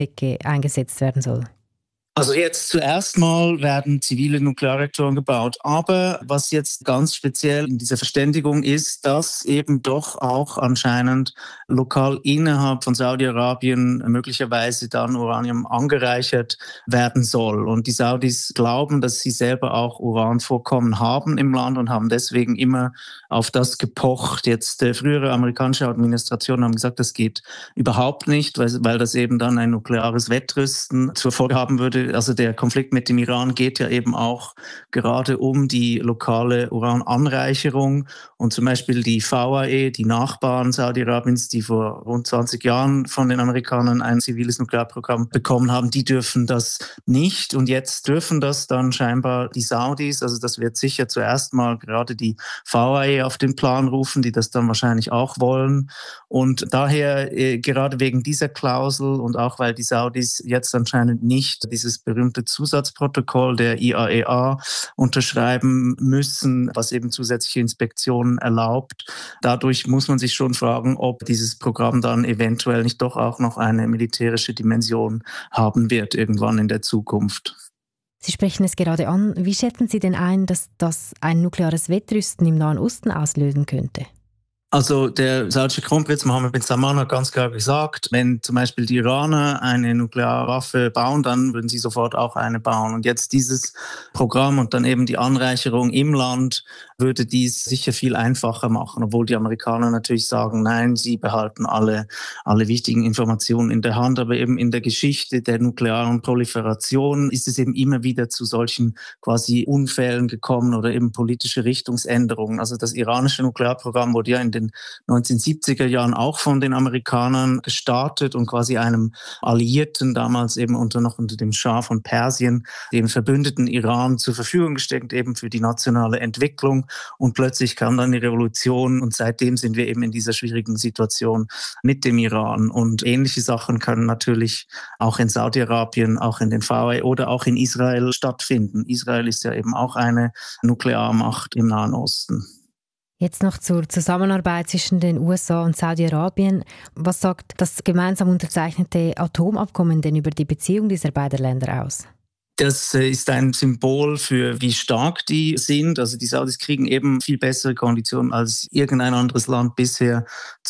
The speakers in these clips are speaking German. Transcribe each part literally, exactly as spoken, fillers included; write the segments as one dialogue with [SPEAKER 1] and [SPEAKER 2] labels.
[SPEAKER 1] eingesetzt werden soll?
[SPEAKER 2] Also jetzt zuerst mal werden zivile Nuklearreaktoren gebaut. Aber was jetzt ganz speziell in dieser Verständigung ist, dass eben doch auch anscheinend lokal innerhalb von Saudi-Arabien möglicherweise dann Uranium angereichert werden soll. Und die Saudis glauben, dass sie selber auch Uranvorkommen haben im Land und haben deswegen immer auf das gepocht. Jetzt äh, frühere amerikanische Administrationen haben gesagt, das geht überhaupt nicht, weil, weil das eben dann ein nukleares Wettrüsten zur Folge haben würde. Also der Konflikt mit dem Iran geht ja eben auch gerade um die lokale Urananreicherung. Und zum Beispiel die V A E, die Nachbarn Saudi-Arabiens, die vor rund zwanzig Jahren von den Amerikanern ein ziviles Nuklearprogramm bekommen haben, die dürfen das nicht. Und jetzt dürfen das dann scheinbar die Saudis. Also das wird sicher zuerst mal gerade die V A E auf den Plan rufen, die das dann wahrscheinlich auch wollen. Und daher, äh, gerade wegen dieser Klausel und auch weil die Saudis jetzt anscheinend nicht dieses berühmte Zusatzprotokoll der I A E A unterschreiben müssen, was eben zusätzliche Inspektionen erlaubt. Dadurch muss man sich schon fragen, ob dieses Programm dann eventuell nicht doch auch noch eine militärische Dimension haben wird irgendwann in der Zukunft.
[SPEAKER 1] Sie sprechen es gerade an. Wie schätzen Sie denn ein, dass das ein nukleares Wettrüsten im Nahen Osten auslösen könnte?
[SPEAKER 2] Also der saudische Kronprinz Mohammed bin Salman hat ganz klar gesagt, wenn zum Beispiel die Iraner eine Nuklearwaffe bauen, dann würden sie sofort auch eine bauen. Und jetzt dieses Programm und dann eben die Anreicherung im Land würde dies sicher viel einfacher machen, obwohl die Amerikaner natürlich sagen, nein, sie behalten alle, alle wichtigen Informationen in der Hand. Aber eben in der Geschichte der nuklearen Proliferation ist es eben immer wieder zu solchen quasi Unfällen gekommen oder eben politische Richtungsänderungen. Also das iranische Nuklearprogramm wurde ja in den neunzehnhundertsiebziger Jahren auch von den Amerikanern gestartet und quasi einem Alliierten, damals eben unter noch unter dem Schah von Persien, dem verbündeten Iran zur Verfügung gestellt, eben für die nationale Entwicklung. Und plötzlich kam dann die Revolution und seitdem sind wir eben in dieser schwierigen Situation mit dem Iran. Und ähnliche Sachen können natürlich auch in Saudi-Arabien, auch in den V A E oder auch in Israel stattfinden. Israel ist ja eben auch eine Nuklearmacht im Nahen Osten.
[SPEAKER 1] Jetzt noch zur Zusammenarbeit zwischen den U S A und Saudi-Arabien. Was sagt das gemeinsam unterzeichnete Atomabkommen denn über die Beziehung dieser beiden Länder aus?
[SPEAKER 2] Das ist ein Symbol für, wie stark die sind. Also die Saudis kriegen eben viel bessere Konditionen als irgendein anderes Land bisher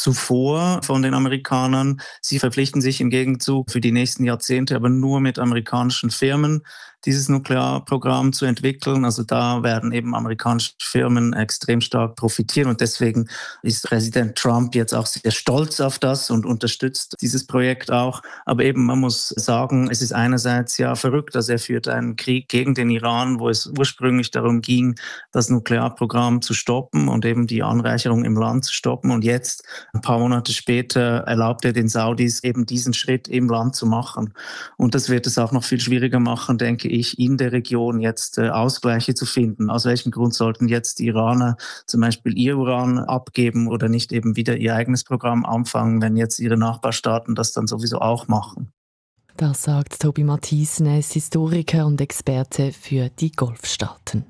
[SPEAKER 2] zuvor von den Amerikanern. Sie verpflichten sich im Gegenzug für die nächsten Jahrzehnte aber nur mit amerikanischen Firmen, dieses Nuklearprogramm zu entwickeln. Also da werden eben amerikanische Firmen extrem stark profitieren und deswegen ist Präsident Trump jetzt auch sehr stolz auf das und unterstützt dieses Projekt auch. Aber eben, man muss sagen, es ist einerseits ja verrückt, dass er führt einen Krieg gegen den Iran, wo es ursprünglich darum ging, das Nuklearprogramm zu stoppen und eben die Anreicherung im Land zu stoppen. Und jetzt, ein paar Monate später, erlaubt er den Saudis eben diesen Schritt im Land zu machen. Und das wird es auch noch viel schwieriger machen, denke ich, in der Region jetzt äh, Ausgleiche zu finden. Aus welchem Grund sollten jetzt die Iraner zum Beispiel ihr Uran abgeben oder nicht eben wieder ihr eigenes Programm anfangen, wenn jetzt ihre Nachbarstaaten das dann sowieso auch machen?
[SPEAKER 3] Das sagt Tobi Matthiesen, er ist Historiker und Experte für die Golfstaaten.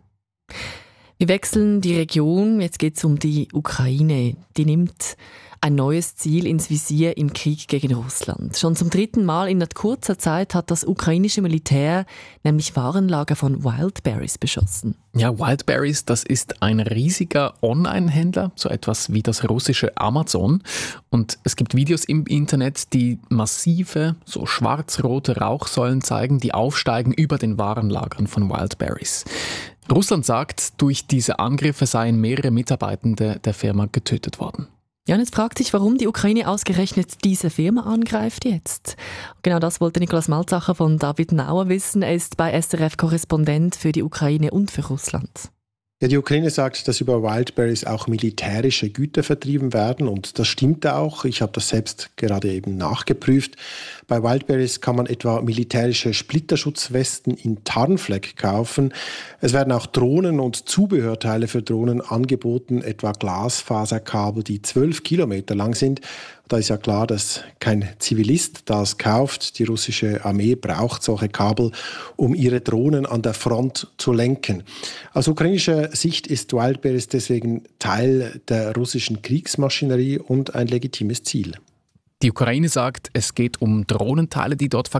[SPEAKER 3] Wir wechseln die Region, jetzt geht es um die Ukraine. Die nimmt ein neues Ziel ins Visier im Krieg gegen Russland. Schon zum dritten Mal in kurzer Zeit hat das ukrainische Militär nämlich Warenlager von Wildberries beschossen.
[SPEAKER 4] Ja, Wildberries, das ist ein riesiger Online-Händler, so etwas wie das russische Amazon. Und es gibt Videos im Internet, die massive, so schwarz-rote Rauchsäulen zeigen, die aufsteigen über den Warenlagern von Wildberries. Russland sagt, durch diese Angriffe seien mehrere Mitarbeitende der Firma getötet worden.
[SPEAKER 3] Ja, und jetzt fragt sich, warum die Ukraine ausgerechnet diese Firma angreift jetzt. Genau das wollte Nikolaus Malzacher von David Nauer wissen. Er ist bei S R F-Korrespondent für die Ukraine und für Russland.
[SPEAKER 5] Ja, die Ukraine sagt, dass über Wildberries auch militärische Güter vertrieben werden und das stimmt auch. Ich habe das selbst gerade eben nachgeprüft. Bei Wildberries kann man etwa militärische Splitterschutzwesten in Tarnfleck kaufen. Es werden auch Drohnen und Zubehörteile für Drohnen angeboten, etwa Glasfaserkabel, die zwölf Kilometer lang sind. Da ist ja klar, dass kein Zivilist das kauft. Die russische Armee braucht solche Kabel, um ihre Drohnen an der Front zu lenken. Aus ukrainischer Sicht ist Wildberries deswegen Teil der russischen Kriegsmaschinerie und ein legitimes Ziel.
[SPEAKER 4] Die Ukraine sagt, es geht um Drohnenteile, die dort